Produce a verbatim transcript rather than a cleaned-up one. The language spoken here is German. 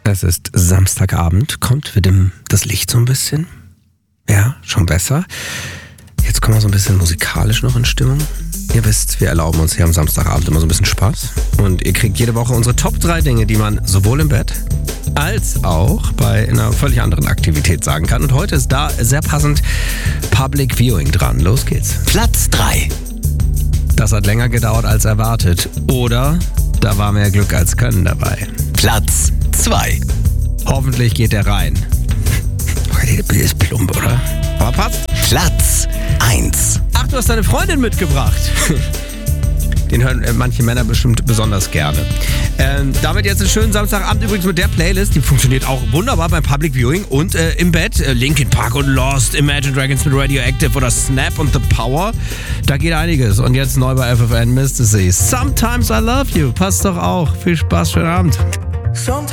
Es ist Samstagabend, kommt, wir dimmen das Licht so ein bisschen. Ja, schon besser. Jetzt kommen wir so ein bisschen musikalisch noch in Stimmung. Ihr wisst, wir erlauben uns hier am Samstagabend immer so ein bisschen Spaß. Und ihr kriegt jede Woche unsere Top drei Dinge, die man sowohl im Bett als auch bei einer völlig anderen Aktivität sagen kann. Und heute ist da sehr passend Public Viewing dran. Los geht's. Platz drei. Das hat länger gedauert als erwartet. Oder da war mehr Glück als Können dabei. Platz zwei. Hoffentlich geht er rein. Das Bild ist plump, oder? Aber passt. Platz eins. Ach, du hast deine Freundin mitgebracht. Den hören äh, manche Männer bestimmt besonders gerne. Ähm, damit jetzt einen schönen Samstagabend übrigens mit der Playlist. Die funktioniert auch wunderbar beim Public Viewing und äh, im Bett. Äh, Linkin Park und Lost, Imagine Dragons mit Radioactive oder Snap und The Power. Da geht einiges. Und jetzt neu bei F F N, Misty C. Sometimes I Love You. Passt doch auch. Viel Spaß, schönen Abend.